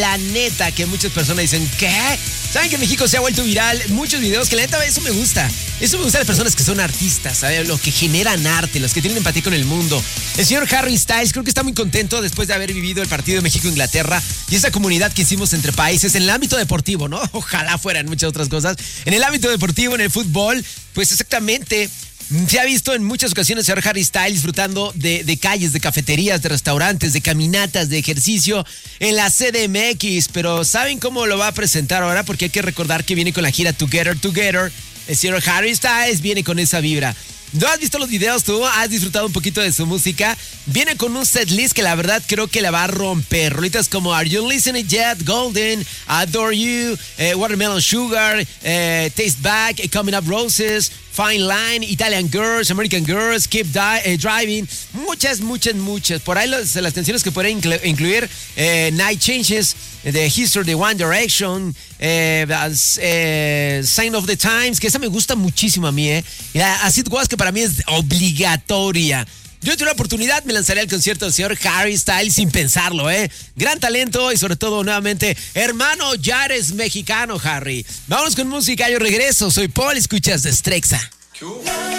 La neta que muchas personas dicen, ¿qué? ¿Saben que México se ha vuelto viral? Muchos videos que la neta eso me gusta. Eso me gusta de las personas que son artistas, ¿sabes? Los que generan arte, los que tienen empatía con el mundo. El señor Harry Styles creo que está muy contento después de haber vivido el partido de México-Inglaterra y esa comunidad que hicimos entre países en el ámbito deportivo, ¿no? Ojalá fueran muchas otras cosas. En el ámbito deportivo, en el fútbol, pues exactamente. Se ha visto en muchas ocasiones al señor Harry Styles disfrutando de calles, de cafeterías, de restaurantes, de caminatas, de ejercicio en la CDMX. Pero ¿saben cómo lo va a presentar ahora? Porque hay que recordar que viene con la gira Together, Together. El señor Harry Styles viene con esa vibra. ¿No has visto los videos tú? ¿Has disfrutado un poquito de su música? Viene con un setlist que la verdad creo que la va a romper. Rolitas como Are You Listening Yet? Golden, Adore You, Watermelon Sugar, Taste Back, Coming Up Roses, Fine Line, Italian Girls, American Girls, Keep Driving. Muchas. Por ahí las canciones que podría incluir Night Changes, The History de One Direction, Sign of the Times, que esa me gusta muchísimo a mí, Acid Was, que para mí es obligatoria. Yo tuve la oportunidad, me lanzaré al concierto del señor Harry Styles sin pensarlo, Gran talento y sobre todo, nuevamente, hermano, ya eres mexicano, Harry. Vámonos con música, yo regreso. Soy Paul, escuchas de Strexa.